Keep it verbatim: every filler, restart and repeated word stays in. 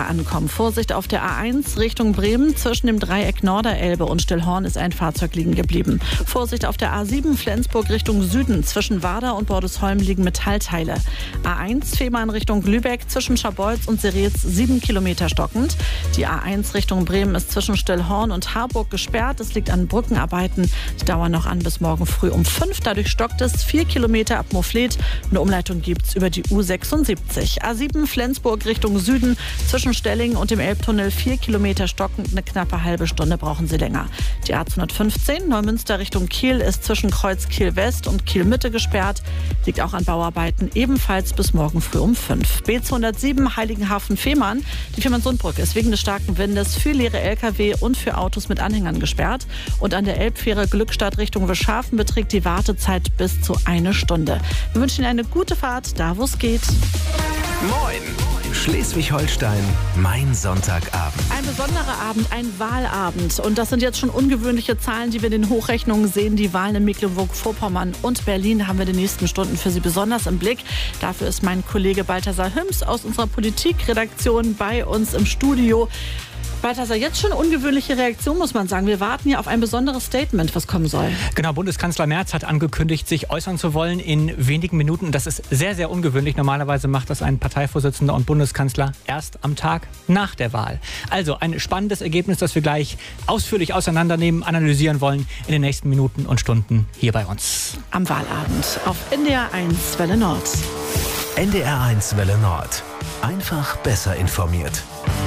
ankommen. Vorsicht auf der A eins Richtung Bremen. Zwischen dem Dreieck Norderelbe und Stillhorn ist ein Fahrzeug liegen geblieben. Vorsicht auf der A sieben Flensburg Richtung Süden. Zwischen Warder und Bordesholm liegen Metallteile. A eins Fehmarn Richtung Lübeck. Zwischen Scharbeutz und Seretz sieben Kilometer stockend. Die A eins Richtung Bremen ist zwischen Stillhorn und Harburg gesperrt. Es liegt an Brückenarbeiten. Die dauern noch an bis morgen früh um fünf. Dadurch stockt es vier Kilometer ab Mouflet. Eine Umleitung gibt es über die U sechsundsiebzig. A sieben Flensburg Richtung Süden. Zwischen Stellingen und dem Elbtunnel vier Kilometer stockend. Eine knappe halbe Stunde brauchen Sie länger. Die A zweihundertfünfzehn Neumünster Richtung Kiel ist zwischen Kreuz Kiel West und Kiel Mitte gesperrt. Liegt auch an Bauarbeiten, ebenfalls bis morgen früh um fünf. B zweihundertsieben Heiligenhafen-Fehmarn. Die Fehmarnsundbrücke ist wegen des starken Windes für leere L K W und für Autos mit Anhängern gesperrt. Und an der Elbfähre Glückstadt Richtung Wischhafen beträgt die Wartezeit bis zu eine Stunde. Wir wünschen Ihnen eine gute Fahrt, da wo es geht. Moin! Schleswig-Holstein, mein Sonntagabend. Ein besonderer Abend, ein Wahlabend. Und das sind jetzt schon ungewöhnliche Zahlen, die wir in den Hochrechnungen sehen. Die Wahlen in Mecklenburg-Vorpommern und Berlin haben wir in den nächsten Stunden für Sie besonders im Blick. Dafür ist mein Kollege Balthasar Hüms aus unserer Politikredaktion bei uns im Studio. Balthasar, jetzt schon ungewöhnliche Reaktion, muss man sagen. Wir warten ja auf ein besonderes Statement, was kommen soll. Genau, Bundeskanzler Merz hat angekündigt, sich äußern zu wollen in wenigen Minuten. Das ist sehr, sehr ungewöhnlich. Normalerweise macht das ein Parteivorsitzender und Bundeskanzler erst am Tag nach der Wahl. Also ein spannendes Ergebnis, das wir gleich ausführlich auseinandernehmen, analysieren wollen in den nächsten Minuten und Stunden hier bei uns. Am Wahlabend auf N D R eins Welle Nord. N D R eins Welle Nord. Einfach besser informiert.